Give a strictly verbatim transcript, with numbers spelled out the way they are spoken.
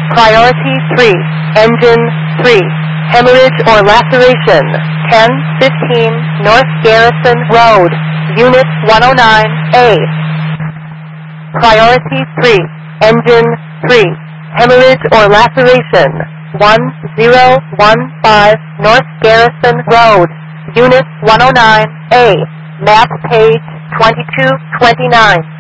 Priority three, Engine three, hemorrhage or laceration, ten fifteen North Garrison Road, Unit one oh nine A. Priority three, Engine three, hemorrhage or laceration, one zero one five North Garrison Road, Unit one oh nine A, map page twenty-two twenty-nine.